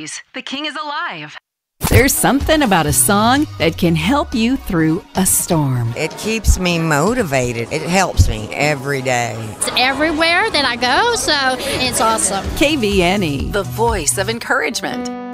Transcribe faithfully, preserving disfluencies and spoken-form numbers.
Ministries. The King is alive. There's something about a song that can help you through a storm. It keeps me motivated. It helps me every day. It's everywhere that I go, so it's awesome. K V N E, The voice of encouragement.